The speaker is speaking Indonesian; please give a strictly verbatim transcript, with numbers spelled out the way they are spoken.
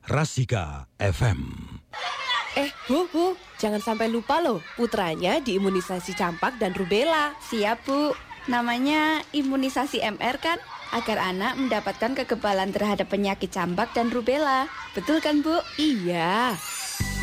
Rasika F M. Eh, Bu, Bu, jangan sampai lupa loh, putranya diimunisasi campak dan rubella. Siap, Bu. Namanya imunisasi M R kan? Agar anak mendapatkan kekebalan terhadap penyakit campak dan rubella. Betul kan, Bu? Iya.